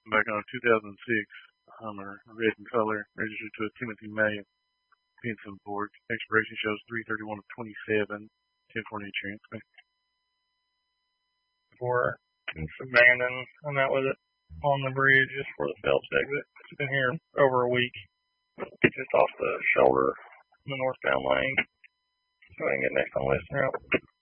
Back on a 2006 Hummer, red in color, registered to a Timothy May Penson Ford. Expiration shows 3/31 of 27. 10-4 insurance. For it's abandoned. I'm out with it on the bridge just for the Phelps exit. It's been here over a week. Just off the shoulder in the northbound lane. So I can get next on Western Route.